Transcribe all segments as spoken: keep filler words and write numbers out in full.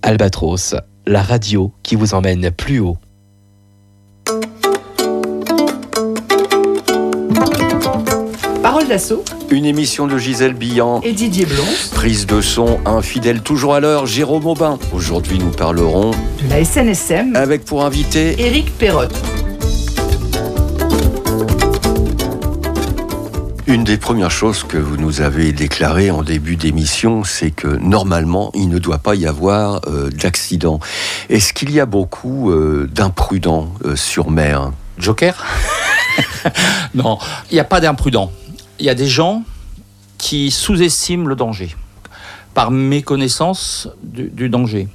Albatros, la radio qui vous emmène plus haut. Parole d'assaut. Une émission de Gisèle Billan et Didier Blon. Prise de son, un fidèle toujours à l'heure, Jérôme Aubin. Aujourd'hui, nous parlerons de la S N S M avec pour invité Éric Perrotte. Une des premières choses que vous nous avez déclarées en début d'émission, c'est que normalement, il ne doit pas y avoir euh, d'accident. Est-ce qu'il y a beaucoup euh, d'imprudents euh, sur mer ? Joker ? Non, il n'y a pas d'imprudents. Il y a des gens qui sous-estiment le danger par méconnaissance du, du danger.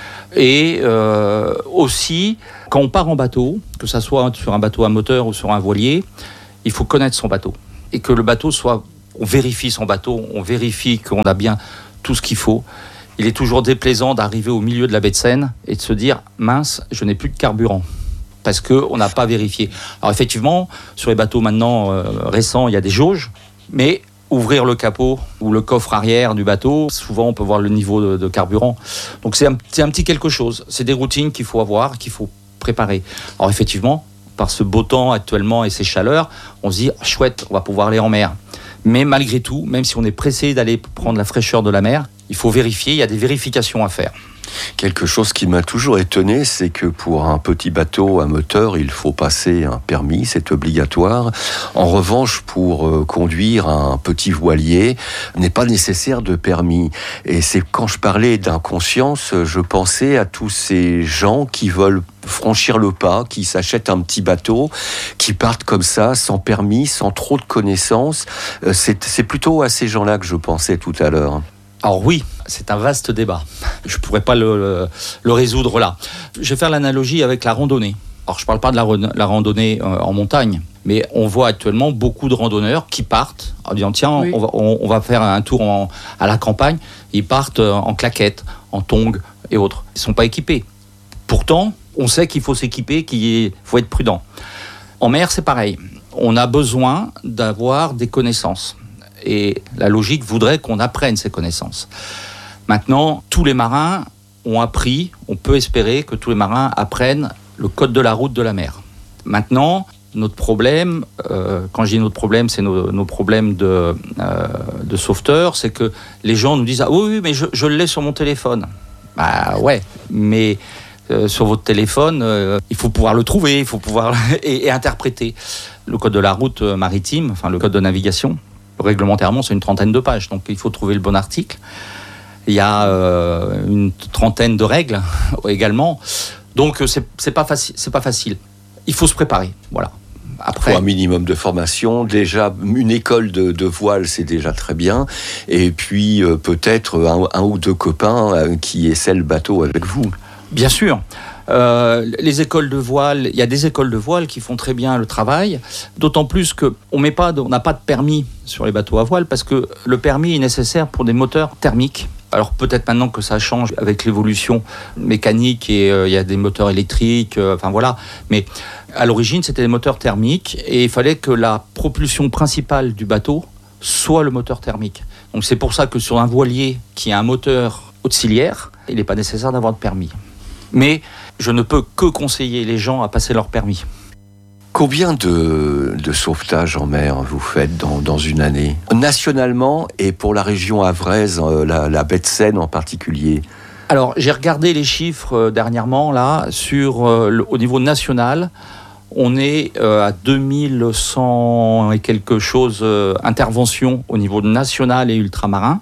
Et euh, aussi, quand on part en bateau, que ce soit sur un bateau à moteur ou sur un voilier, il faut connaître son bateau. Et que le bateau soit... On vérifie son bateau, on vérifie qu'on a bien tout ce qu'il faut. Il est toujours déplaisant d'arriver au milieu de la baie de Seine et de se dire « mince, je n'ai plus de carburant ». Parce qu'on n'a pas vérifié. Alors effectivement, sur les bateaux maintenant euh, récents, il y a des jauges, mais ouvrir le capot ou le coffre arrière du bateau, souvent on peut voir le niveau de, de carburant. Donc c'est un, c'est un petit quelque chose. C'est des routines qu'il faut avoir, qu'il faut préparer. Alors effectivement, par ce beau temps actuellement et ces chaleurs, on se dit oh, chouette, on va pouvoir aller en mer. Mais malgré tout, même si on est pressé d'aller prendre la fraîcheur de la mer, il faut vérifier, il y a des vérifications à faire. Quelque chose qui m'a toujours étonné, c'est que pour un petit bateau à moteur, il faut passer un permis, c'est obligatoire. En revanche, pour euh, conduire un petit voilier, il n'est pas nécessaire de permis. Et c'est quand je parlais d'inconscience, je pensais à tous ces gens qui veulent franchir le pas, qui s'achètent un petit bateau, qui partent comme ça, sans permis, sans trop de connaissances. Euh, c'est, c'est plutôt à ces gens-là que je pensais tout à l'heure. Alors oui, c'est un vaste débat. Je ne pourrais pas le, le, le résoudre là. Je vais faire l'analogie avec la randonnée. Alors je ne parle pas de la, la randonnée euh, en montagne, mais on voit actuellement beaucoup de randonneurs qui partent en disant tiens, oui. on, va, on, on va faire un tour en, à la campagne. Ils partent en claquettes, en tongs et autres. Ils ne sont pas équipés. Pourtant, on sait qu'il faut s'équiper, qu'il faut être prudent. En mer, c'est pareil. On a besoin d'avoir des connaissances. Et la logique voudrait qu'on apprenne ces connaissances. Maintenant, tous les marins ont appris, on peut espérer que tous les marins apprennent le code de la route de la mer. Maintenant, notre problème, euh, quand je dis notre problème, c'est nos, nos problèmes de, euh, de sauveteurs, c'est que les gens nous disent « Ah oui, oui, mais je, je l'ai sur mon téléphone. » Bah ouais, mais euh, sur votre téléphone, euh, il faut pouvoir le trouver, il faut pouvoir et, et interpréter. Le code de la route maritime, enfin le code de navigation, réglementairement, c'est une trentaine de pages, donc il faut trouver le bon article. Il y a euh, une trentaine de règles également, donc c'est, c'est pas facile. C'est pas facile. Il faut se préparer, voilà. Après, il faut un minimum de formation. Déjà, une école de, de voile, c'est déjà très bien. Et puis euh, peut-être un, un ou deux copains euh, qui essaient le bateau avec vous. Bien sûr. Euh, les écoles de voile, il y a des écoles de voile qui font très bien le travail, d'autant plus qu'on met pas de, on n'a pas de permis sur les bateaux à voile parce que le permis est nécessaire pour des moteurs thermiques. Alors peut-être maintenant que ça change avec l'évolution mécanique et euh, il y a des moteurs électriques, euh, enfin voilà, mais à l'origine c'était des moteurs thermiques et il fallait que la propulsion principale du bateau soit le moteur thermique. Donc c'est pour ça que sur un voilier qui a un moteur auxiliaire, il n'est pas nécessaire d'avoir de permis. Mais je ne peux que conseiller les gens à passer leur permis. Combien de, de sauvetages en mer vous faites dans, dans une année ? Nationalement et pour la région havraise, la, la baie de Seine en particulier ? Alors, j'ai regardé les chiffres euh, dernièrement, là, sur, euh, le, au niveau national. On est euh, à deux mille cent et quelque chose euh, interventions au niveau national et ultramarin.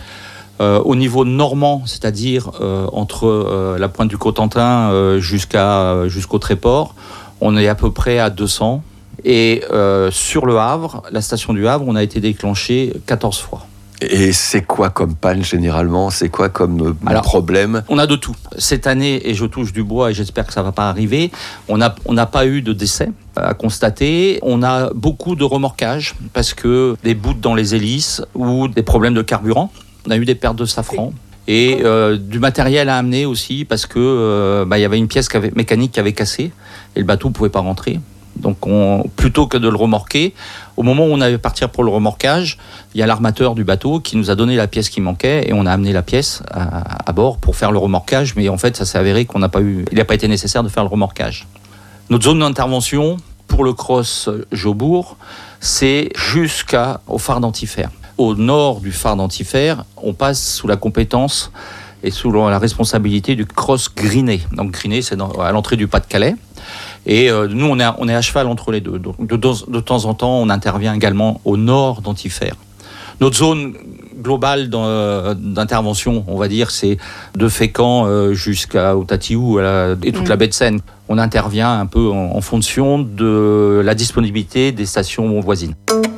Euh, au niveau normand, c'est-à-dire euh, entre euh, la pointe du Cotentin euh, jusqu'à, euh, jusqu'au Tréport, on est à peu près à deux cents. Et euh, sur le Havre, la station du Havre, on a été déclenché quatorze fois. Et c'est quoi comme panne généralement ? C'est quoi comme euh, Alors, problème ? On a de tout. Cette année, et je touche du bois et j'espère que ça ne va pas arriver, on n'a on n'a pas eu de décès à constater. On a beaucoup de remorquage parce que des bouts dans les hélices ou des problèmes de carburant. On a eu des pertes de safran et euh, du matériel à amener aussi parce que euh, bah, y avait une pièce qui avait, mécanique qui avait cassé et le bateau ne pouvait pas rentrer. Donc on, plutôt que de le remorquer, au moment où on allait partir pour le remorquage, il y a l'armateur du bateau qui nous a donné la pièce qui manquait et on a amené la pièce à, à bord pour faire le remorquage. Mais en fait, ça s'est avéré qu'on n'a pas eu, il n'a pas été nécessaire de faire le remorquage. Notre zone d'intervention pour le cross Jobourg, c'est jusqu'au phare d'Antifer. Au nord du phare d'Antifer, on passe sous la compétence et sous la responsabilité du cross Griné. Donc Griné, c'est dans, à l'entrée du Pas-de-Calais. Et euh, nous, on est, on est à cheval entre les deux. Donc de, de temps en temps, on intervient également au nord d'Antifer. Notre zone globale d'intervention, on va dire, c'est de Fécamp euh, jusqu'à Otatiou et toute mmh. la baie de Seine. On intervient un peu en, en fonction de la disponibilité des stations voisines.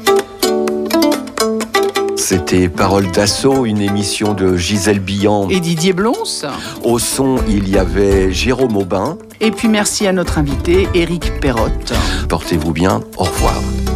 C'était Parole d'Assaut, une émission de Gisèle Billant et Didier Blons. Au son, il y avait Jérôme Aubin. Et puis merci à notre invité, Éric Perrotte. Portez-vous bien, au revoir.